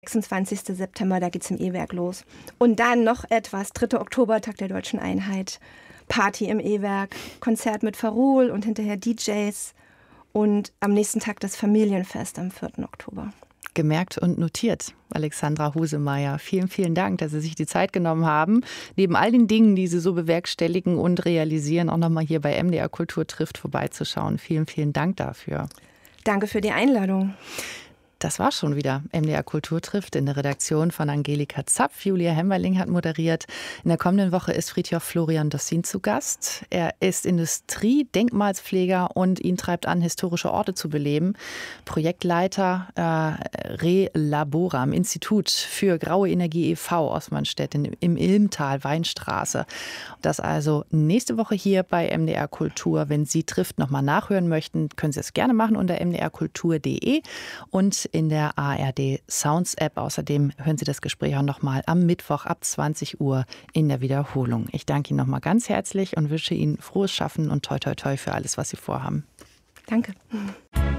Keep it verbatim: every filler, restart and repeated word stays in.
sechsundzwanzigsten September, da geht's im E-Werk los. Und dann noch etwas, dritter Oktober, Tag der Deutschen Einheit, Party im E-Werk, Konzert mit Farul und hinterher D Js und am nächsten Tag das Familienfest am vierten Oktober. Gemerkt und notiert. Alexandra Husemeyer, vielen, vielen Dank, dass Sie sich die Zeit genommen haben, neben all den Dingen, die Sie so bewerkstelligen und realisieren, auch nochmal hier bei M D R Kultur trifft vorbeizuschauen. Vielen, vielen Dank dafür. Danke für die Einladung. Das war schon wieder M D R Kultur trifft in der Redaktion von Angelika Zapf. Julia Hemmerling hat moderiert. In der kommenden Woche ist Fridtjof Florian Dossin zu Gast. Er ist Industrie-Denkmalspfleger und ihn treibt an, historische Orte zu beleben. Projektleiter äh, Relabora am Institut für Graue Energie e V Osmanstedt in, im Ilmtal, Weinstraße. Das also nächste Woche hier bei M D R Kultur. Wenn Sie trifft nochmal nachhören möchten, können Sie es gerne machen unter m d r kultur punkt d e und in der A R D Sounds App. Außerdem hören Sie das Gespräch auch nochmal am Mittwoch ab zwanzig Uhr in der Wiederholung. Ich danke Ihnen nochmal ganz herzlich und wünsche Ihnen frohes Schaffen und toi toi toi für alles, was Sie vorhaben. Danke.